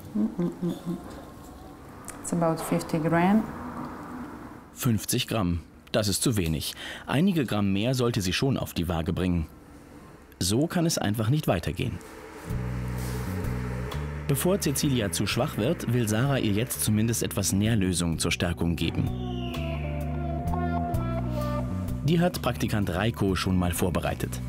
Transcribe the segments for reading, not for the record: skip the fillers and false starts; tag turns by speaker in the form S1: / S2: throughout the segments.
S1: It's about 50 Gramm.
S2: 50 Gramm. Das ist zu wenig. Einige Gramm mehr sollte sie schon auf die Waage bringen. So kann es einfach nicht weitergehen. Bevor Cecilia zu schwach wird, will Sarah ihr jetzt zumindest etwas Nährlösung zur Stärkung geben. Die hat Praktikant Reiko schon mal vorbereitet.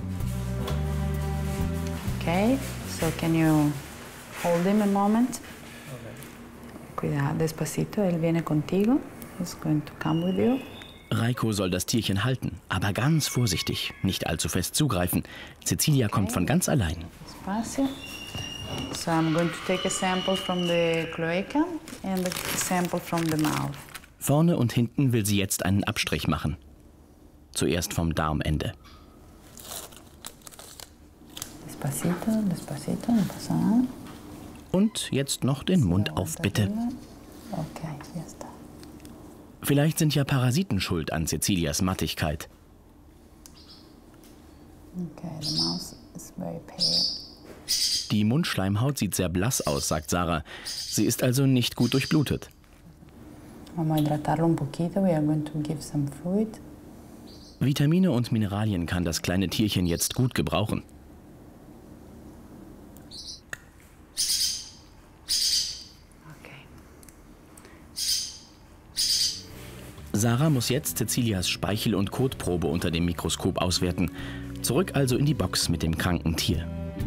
S1: Okay, so can you hold him a moment? Cuidado, despacito, él viene contigo. He's going to come with you.
S2: Reiko soll das Tierchen halten, aber ganz vorsichtig, nicht allzu fest zugreifen. Cecilia kommt von ganz allein.
S1: Despacio. So I'm going to take a sample from the cloaca and a sample from the mouth.
S2: Vorne und hinten will sie jetzt einen Abstrich machen. Zuerst vom Darmende.
S1: Despacito, despacito, no pasa nada.
S2: Und jetzt noch den Mund auf, bitte.
S1: Okay, ya está.
S2: Vielleicht sind ja Parasiten schuld an Cecilias Mattigkeit.
S1: Okay, the mouth is very pale.
S2: Die Mundschleimhaut sieht sehr blass aus, sagt Sarah. Sie ist also nicht gut durchblutet.
S1: Vamos a hidratarlo un poquito. We are going to give some fluid.
S2: Vitamine und Mineralien kann das kleine Tierchen jetzt gut gebrauchen.
S1: Okay.
S2: Sarah muss jetzt Cecilias Speichel- und Kotprobe unter dem Mikroskop auswerten. Zurück also in die Box mit dem kranken Tier.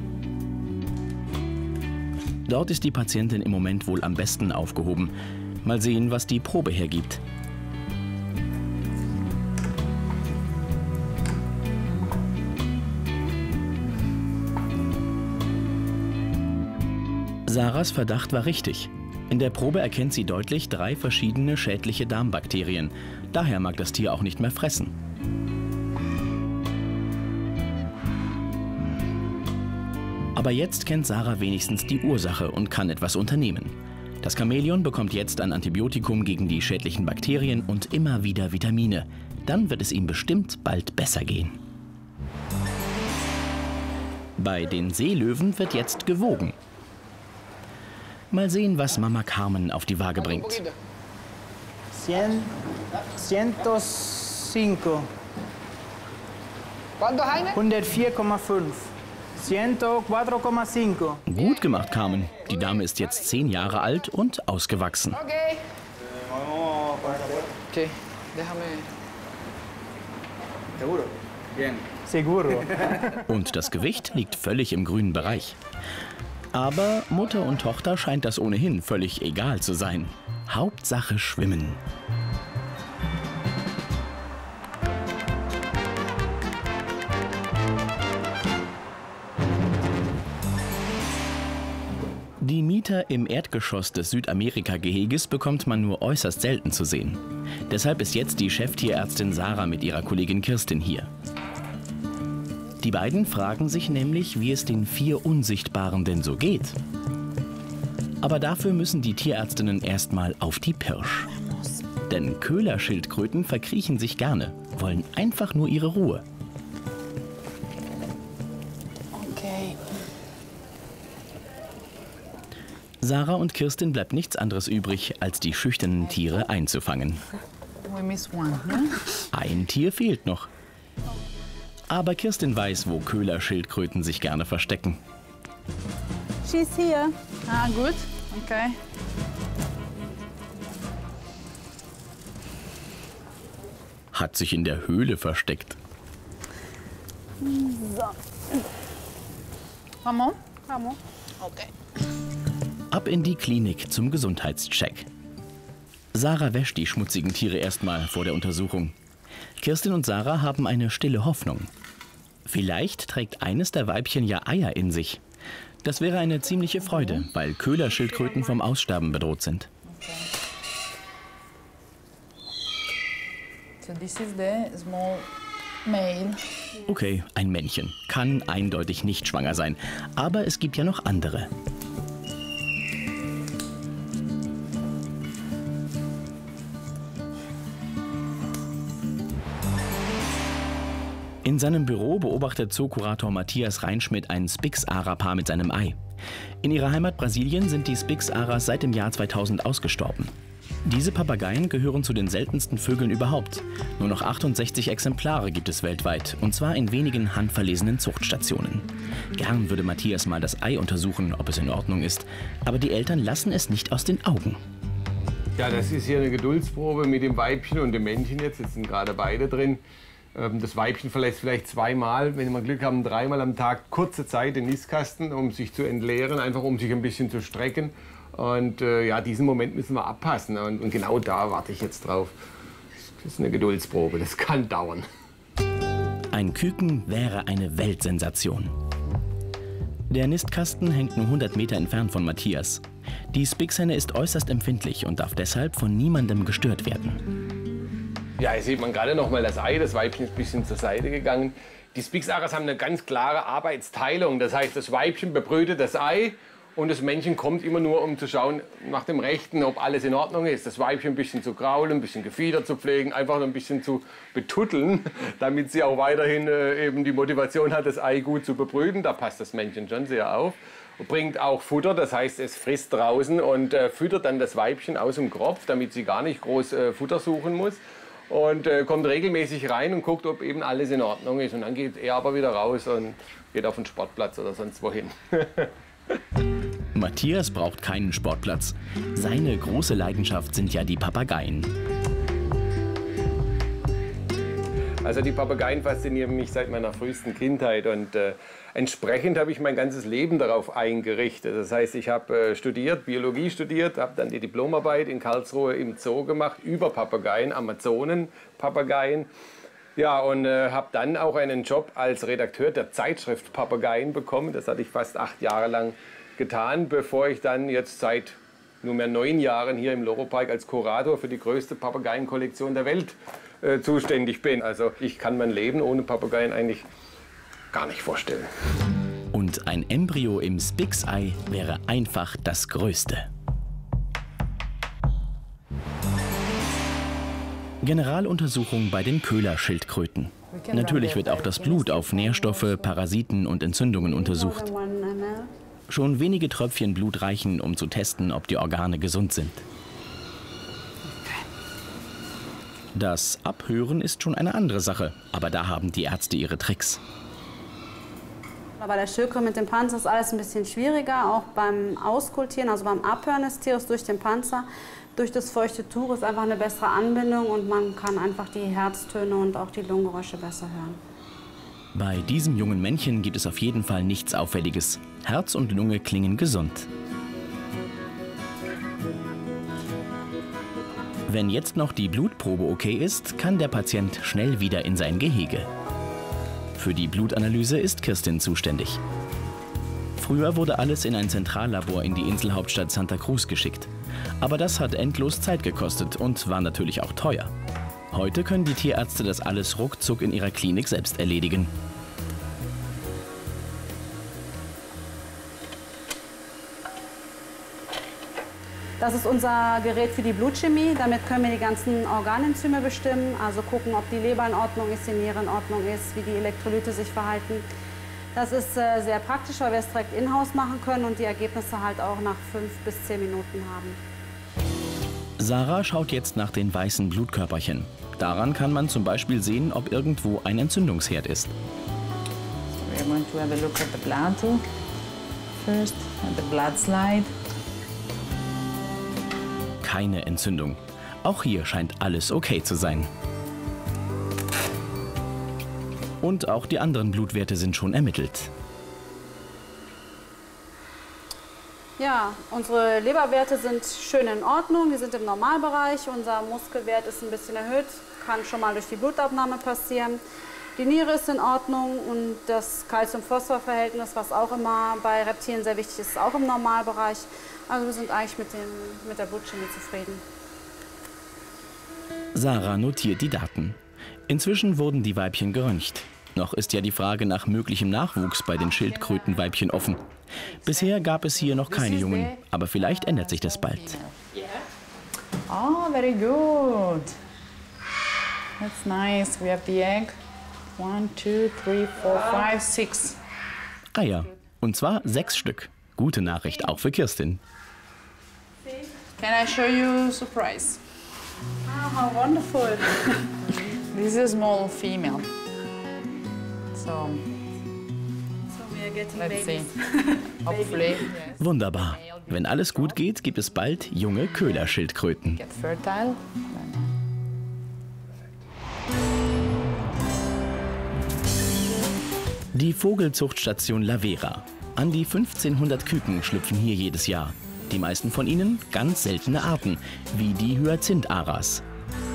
S2: Dort ist die Patientin im Moment wohl am besten aufgehoben. Mal sehen, was die Probe hergibt. Sarahs Verdacht war richtig. In der Probe erkennt sie deutlich 3 verschiedene schädliche Darmbakterien. Daher mag das Tier auch nicht mehr fressen. Aber jetzt kennt Sarah wenigstens die Ursache und kann etwas unternehmen. Das Chamäleon bekommt jetzt ein Antibiotikum gegen die schädlichen Bakterien und immer wieder Vitamine. Dann wird es ihm bestimmt bald besser gehen. Bei den Seelöwen wird jetzt gewogen. Mal sehen, was Mama Carmen auf die Waage bringt.
S3: 105. 104,5. 104,5.
S2: Gut gemacht, Carmen. Die Dame ist jetzt 10 Jahre alt und ausgewachsen.
S4: Okay. Okay, déjame.
S3: Seguro? Bien. Seguro.
S2: Und das Gewicht liegt völlig im grünen Bereich. Aber Mutter und Tochter scheint das ohnehin völlig egal zu sein. Hauptsache schwimmen. Die Mieter im Erdgeschoss des Südamerika-Geheges bekommt man nur äußerst selten zu sehen. Deshalb ist jetzt die Cheftierärztin Sarah mit ihrer Kollegin Kirstin hier. Die beiden fragen sich nämlich, wie es den 4 Unsichtbaren denn so geht. Aber dafür müssen die Tierärztinnen erstmal auf die Pirsch. Denn Köhlerschildkröten verkriechen sich gerne, wollen einfach nur ihre Ruhe.
S1: Okay.
S2: Sarah und Kirstin bleibt nichts anderes übrig, als die schüchternen Tiere einzufangen.
S1: We miss one, yeah?
S2: Ein Tier fehlt noch. Aber Kirstin weiß, wo Köhlerschildkröten sich gerne verstecken.
S1: She's here. Ah, good. Okay.
S2: Hat sich in der Höhle versteckt.
S1: So. Vamos? Vamos. Okay.
S2: Ab in die Klinik zum Gesundheitscheck. Sarah wäscht die schmutzigen Tiere erstmal vor der Untersuchung. Kirstin und Sarah haben eine stille Hoffnung. Vielleicht trägt eines der Weibchen ja Eier in sich. Das wäre eine ziemliche Freude, weil Köhlerschildkröten vom Aussterben bedroht sind.
S1: So this is the small male.
S2: Okay, ein Männchen. Kann eindeutig nicht schwanger sein. Aber es gibt ja noch andere. In seinem Büro beobachtet Zookurator Matthias Reinschmidt ein Spix-Ara-Paar mit seinem Ei. In ihrer Heimat Brasilien sind die Spix-Aras seit dem Jahr 2000 ausgestorben. Diese Papageien gehören zu den seltensten Vögeln überhaupt. Nur noch 68 Exemplare gibt es weltweit, und zwar in wenigen handverlesenen Zuchtstationen. Gern würde Matthias mal das Ei untersuchen, ob es in Ordnung ist, aber die Eltern lassen es nicht aus den Augen.
S4: Ja, das ist hier eine Geduldsprobe mit dem Weibchen und dem Männchen jetzt. Jetzt sind gerade beide drin. Das Weibchen verlässt vielleicht zweimal, wenn wir Glück haben, dreimal am Tag kurze Zeit den Nistkasten, um sich zu entleeren, einfach um sich ein bisschen zu strecken. Und ja, diesen Moment müssen wir abpassen. Und genau da warte ich jetzt drauf. Das ist eine Geduldsprobe, das kann dauern.
S2: Ein Küken wäre eine Weltsensation. Der Nistkasten hängt nur 100 Meter entfernt von Matthias. Die Spix-Henne ist äußerst empfindlich und darf deshalb von niemandem gestört werden.
S4: Ja, hier sieht man gerade noch mal das Ei. Das Weibchen ist ein bisschen zur Seite gegangen. Die Spix-Aras haben eine ganz klare Arbeitsteilung. Das heißt, das Weibchen bebrütet das Ei und das Männchen kommt immer nur, um zu schauen nach dem Rechten, ob alles in Ordnung ist. Das Weibchen ein bisschen zu kraulen, ein bisschen Gefieder zu pflegen, einfach ein bisschen zu betutteln, damit sie auch weiterhin eben die Motivation hat, das Ei gut zu bebrüten. Da passt das Männchen schon sehr auf. Bringt auch Futter, das heißt, es frisst draußen und füttert dann das Weibchen aus dem Kropf, damit sie gar nicht groß Futter suchen muss. Und kommt regelmäßig rein und guckt, ob eben alles in Ordnung ist. Und dann geht er aber wieder raus und geht auf den Sportplatz oder sonst wohin.
S2: Matthias braucht keinen Sportplatz. Seine große Leidenschaft sind ja die Papageien.
S4: Also die Papageien faszinieren mich seit meiner frühesten Kindheit und entsprechend habe ich mein ganzes Leben darauf eingerichtet. Das heißt, ich habe Biologie studiert, habe dann die Diplomarbeit in Karlsruhe im Zoo gemacht über Papageien, Amazonen-Papageien. Ja, und habe dann auch einen Job als Redakteur der Zeitschrift Papageien bekommen. Das hatte ich fast 8 Jahre lang getan, bevor ich dann jetzt seit nunmehr 9 Jahren hier im Loro-Park als Kurator für die größte Papageienkollektion der Welt zuständig bin. Also ich kann mein Leben ohne Papageien eigentlich gar nicht vorstellen.
S2: Und ein Embryo im Spix-Ei wäre einfach das Größte. Generaluntersuchung bei den Köhlerschildkröten. Natürlich wird auch das Blut auf Nährstoffe, Parasiten und Entzündungen untersucht. Schon wenige Tröpfchen Blut reichen, um zu testen, ob die Organe gesund sind. Das Abhören ist schon eine andere Sache, aber da haben die Ärzte ihre Tricks.
S5: Bei der Schildkröte mit dem Panzer ist alles ein bisschen schwieriger, auch beim Auskultieren, also beim Abhören des Tieres durch den Panzer. Durch das feuchte Tuch ist einfach eine bessere Anbindung und man kann einfach die Herztöne und auch die Lungengeräusche besser hören.
S2: Bei diesem jungen Männchen gibt es auf jeden Fall nichts Auffälliges. Herz und Lunge klingen gesund. Wenn jetzt noch die Blutprobe okay ist, kann der Patient schnell wieder in sein Gehege. Für die Blutanalyse ist Kirstin zuständig. Früher wurde alles in ein Zentrallabor in die Inselhauptstadt Santa Cruz geschickt. Aber das hat endlos Zeit gekostet und war natürlich auch teuer. Heute können die Tierärzte das alles ruckzuck in ihrer Klinik selbst erledigen.
S5: Das ist unser Gerät für die Blutchemie. Damit können wir die ganzen Organenzyme bestimmen, also gucken, ob die Leber in Ordnung ist, die Niere in Ordnung ist, wie die Elektrolyte sich verhalten. Das ist sehr praktisch, weil wir es direkt in-house machen können und die Ergebnisse halt auch nach 5 bis 10 Minuten haben.
S2: Sarah schaut jetzt nach den weißen Blutkörperchen. Daran kann man zum Beispiel sehen, ob irgendwo ein Entzündungsherd ist.
S1: We're going to have a look at the blood first, at the blood slide.
S2: Keine Entzündung. Auch hier scheint alles okay zu sein. Und auch die anderen Blutwerte sind schon ermittelt.
S5: Ja, unsere Leberwerte sind schön in Ordnung, die sind im Normalbereich. Unser Muskelwert ist ein bisschen erhöht, kann schon mal durch die Blutabnahme passieren. Die Niere ist in Ordnung und das Calcium-Phosphor-Verhältnis, was auch immer bei Reptilien sehr wichtig ist, ist auch im Normalbereich. Also wir sind eigentlich mit der Blutchemie zufrieden.
S2: Sarah notiert die Daten. Inzwischen wurden die Weibchen geröntgt. Noch ist ja die Frage nach möglichem Nachwuchs bei den Schildkrötenweibchen offen. Bisher gab es hier noch keine Jungen, aber vielleicht ändert sich das bald.
S1: Oh, very good. That's nice. We have the egg. 1, 2, 3, 4, 5, 6.
S2: Ah ja, und zwar 6 Stück. gute Nachricht auch für Kirstin.
S1: Can I show you a surprise?
S5: Oh, how wonderful.
S1: This is a small female. So,
S5: we are getting
S1: let's see.
S5: babies.
S1: Hopefully, yes.
S2: Wunderbar. Wenn alles gut geht, gibt es bald junge Köhlerschildkröten.
S1: Get fertile.
S2: Die Vogelzuchtstation La Vera. An die 1500 Küken schlüpfen hier jedes Jahr. Die meisten von ihnen ganz seltene Arten, wie die Hyazintharas.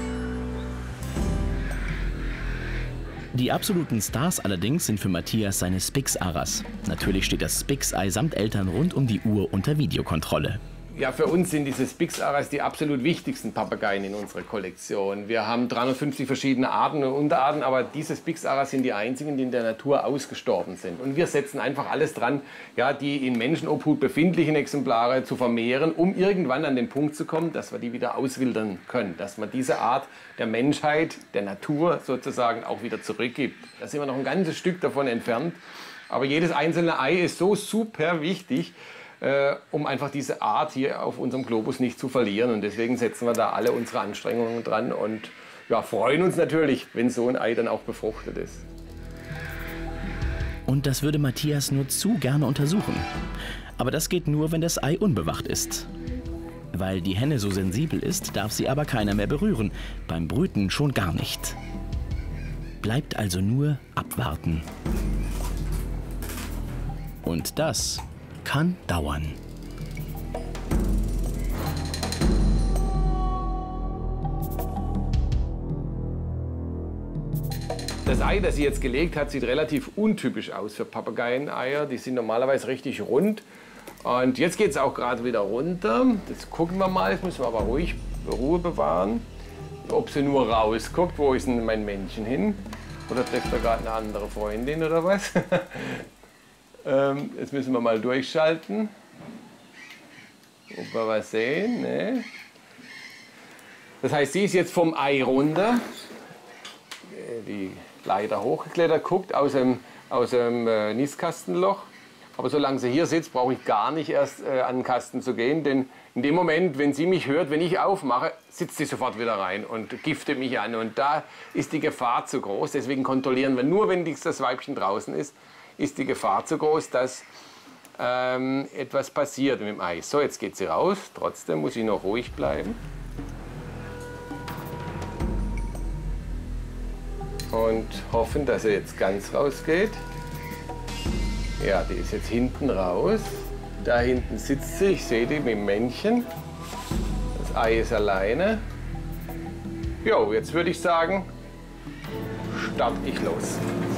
S2: Die absoluten Stars allerdings sind für Matthias seine Spix-Aras. Natürlich steht das Spix-Ei samt Eltern rund um die Uhr unter Videokontrolle.
S4: Ja, für uns sind diese Spix-Aras die absolut wichtigsten Papageien in unserer Kollektion. Wir haben 350 verschiedene Arten und Unterarten, aber diese Spix-Aras sind die einzigen, die in der Natur ausgestorben sind. Und wir setzen einfach alles dran, ja, die in Menschenobhut befindlichen Exemplare zu vermehren, um irgendwann an den Punkt zu kommen, dass wir die wieder auswildern können. Dass man diese Art der Menschheit, der Natur sozusagen auch wieder zurückgibt. Da sind wir noch ein ganzes Stück davon entfernt. Aber jedes einzelne Ei ist so super wichtig, um einfach diese Art hier auf unserem Globus nicht zu verlieren. Und deswegen setzen wir da alle unsere Anstrengungen dran und ja, freuen uns natürlich, wenn so ein Ei dann auch befruchtet ist.
S2: Und das würde Matthias nur zu gerne untersuchen. Aber das geht nur, wenn das Ei unbewacht ist. Weil die Henne so sensibel ist, darf sie aber keiner mehr berühren. Beim Brüten schon gar nicht. Bleibt also nur abwarten. Und das kann dauern.
S4: Das Ei, das sie jetzt gelegt hat, sieht relativ untypisch aus für Papageieneier. Die sind normalerweise richtig rund. Und jetzt geht es auch gerade wieder runter. Das gucken wir mal. Jetzt müssen wir aber ruhig Ruhe bewahren. Ob sie nur rausguckt. Wo ist denn mein Männchen hin? Oder trifft er gerade eine andere Freundin oder was? Jetzt müssen wir mal durchschalten. Ob wir was sehen. Nee. Das heißt, sie ist jetzt vom Ei runter. Die Leiter hochgeklettert, guckt aus dem Nistkastenloch. Aber solange sie hier sitzt, brauche ich gar nicht erst an den Kasten zu gehen. Denn in dem Moment, wenn sie mich hört, wenn ich aufmache, sitzt sie sofort wieder rein und giftet mich an. Und da ist die Gefahr zu groß. Deswegen kontrollieren wir nur, wenn das Weibchen draußen ist die Gefahr zu groß, dass etwas passiert mit dem Ei. So, jetzt geht sie raus. Trotzdem muss ich noch ruhig bleiben. Und hoffen, dass sie jetzt ganz rausgeht. Ja, die ist jetzt hinten raus. Da hinten sitzt sie, ich sehe die mit dem Männchen. Das Ei ist alleine. Jo, jetzt würde ich sagen, starte ich los.